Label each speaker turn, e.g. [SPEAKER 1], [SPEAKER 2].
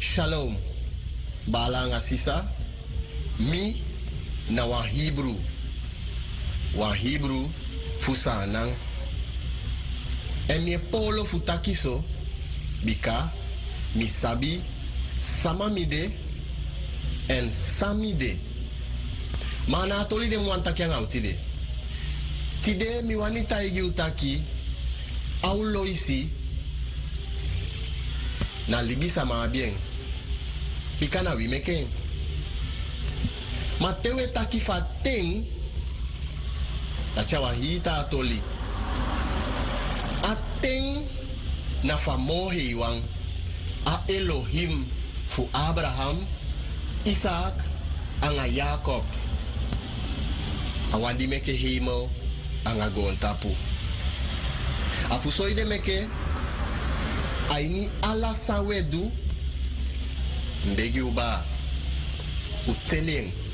[SPEAKER 1] Shalom. Balanga sisa. Mi na wan Hebrew. Wan Hebrew fusanang. En mi polo futakiso. Bika mi sabi samamide en samide. Mana toli de mwanta kyang autide. Tide mi wanita igi utaki. Aulo isi. Na libisa ma bien. Bika na wimeken. Ma tewe taki fa ting. Na chawa hita atoli. A ting na fa mohe iwang. A Elohim fu Abraham, Isaac, anga Jacob. A wandi meke hemel, anga gontapu. A fusoide meke, aini ala sawedu, mbegi uba, uteleng.